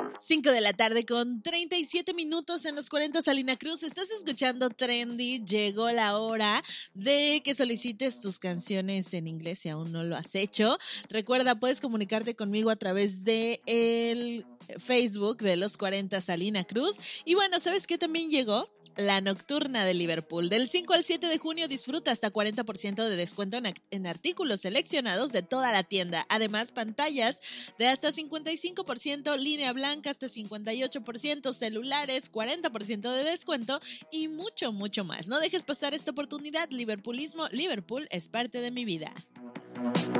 5 de la tarde con 37 minutos en los 40 Salina Cruz. Estás escuchando Trendy. Llegó la hora de que solicites tus canciones en inglés si aún no lo has hecho. Recuerda, puedes comunicarte conmigo a través de el Facebook de los 40 Salina Cruz. Y bueno, ¿sabes qué también llegó? La Nocturna de Liverpool. Del 5 al 7 de junio disfruta hasta 40% de descuento en artículos seleccionados de toda la tienda. Además, pantallas de hasta 55%, línea blanca hasta 58%, celulares 40% de descuento y mucho, mucho más. No dejes pasar esta oportunidad. Liverpoolismo, Liverpool es parte de mi vida.